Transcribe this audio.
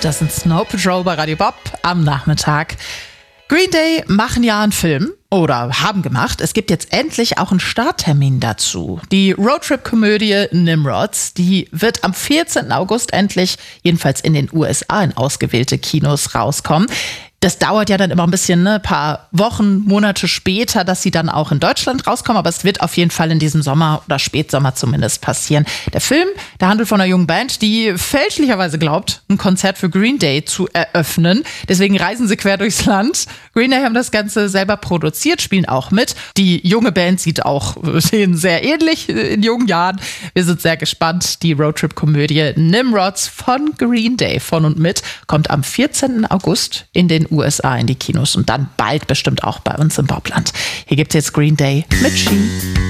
Das sind Snow Patrol bei Radio Bob am Nachmittag. Green Day machen ja einen Film oder haben gemacht. Es gibt jetzt endlich auch einen Starttermin dazu. Die Roadtrip-Komödie Nimrods, die wird am 14. August endlich, jedenfalls in den USA, in ausgewählte Kinos rauskommen. Das dauert ja dann immer ein bisschen, ein paar Wochen, Monate später, dass sie dann auch in Deutschland rauskommen. Aber es wird auf jeden Fall in diesem Sommer oder Spätsommer zumindest passieren. Der Film, der handelt von einer jungen Band, die fälschlicherweise glaubt, ein Konzert für Green Day zu eröffnen. Deswegen reisen sie quer durchs Land. Green Day haben das Ganze selber produziert, spielen auch mit. Die junge Band sieht auch denen sehr ähnlich in jungen Jahren. Wir sind sehr gespannt. Die Roadtrip-Komödie Nimrods von Green Day von und mit kommt am 14. August in den USA in die Kinos und dann bald bestimmt auch bei uns im Bobland. Hier gibt es jetzt Green Day mit She.